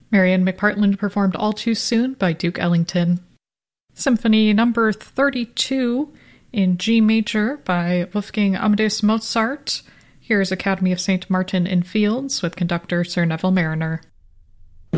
Marion McPartland performed All Too Soon by Duke Ellington. Symphony No. 32 in G major by Wolfgang Amadeus Mozart. Here's Academy of St. Martin in Fields with conductor Sir Neville Marriner.